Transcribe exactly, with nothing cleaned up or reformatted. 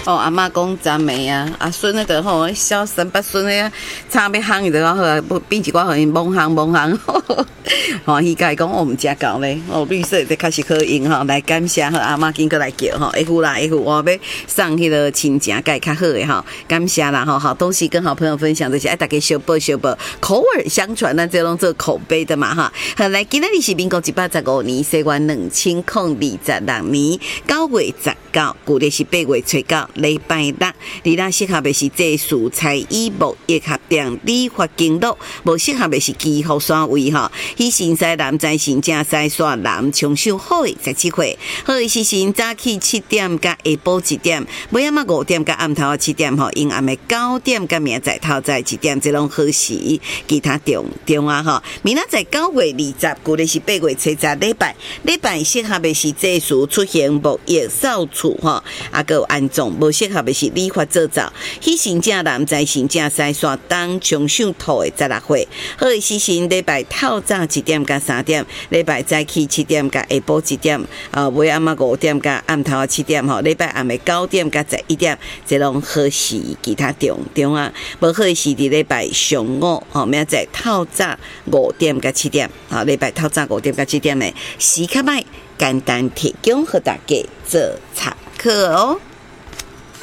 哦，阿嬷讲赞美啊，阿孙那个吼，小三八孙的啊，差要烘伊就较好啊，不比一寡互因蒙烘蒙烘，欢喜甲伊讲我们家搞咧，哦，绿色的开始可用吼，来感谢和阿嬷紧过来叫吼，一副啦一副，我要送迄个亲情介较好的吼，感谢啦吼，好东西跟好朋友分享这些，哎，大家小报小报，口耳相传，咱这拢做口碑的嘛哈。好，来，今仔日是民国一百十五年，西元两千零二十六年九月十九，旧历是八月初九。礼拜六，你咱适合的是这素材医木业合店理发经络，无适合的是肌肤山位哈。迄新西兰在新正西线南长寿好的十七岁，好的时辰早起七点甲下晡一点，尾暗啊五点甲暗头七点吼，阴暗的九点甲明仔透早一点，这拢好时。其他重重啊哈，明仔载九月二十，旧历是八月初十礼拜，礼拜适合的是这属出行木业扫除哈，啊个安装。无适合的是理发做灶，迄新正南在新正西线东长寿土的十六岁，好的时辰礼拜透早一点甲三点，礼拜早起七点甲下晡一点，啊尾暗啊五点甲暗头七点吼，礼拜暗的九点甲十一点，这拢好时，其他重重啊，无好的是伫礼拜上午吼，明仔载透早五点甲七点，啊礼拜透早五点甲七点的时较歹，简单提供互大家做参考哦。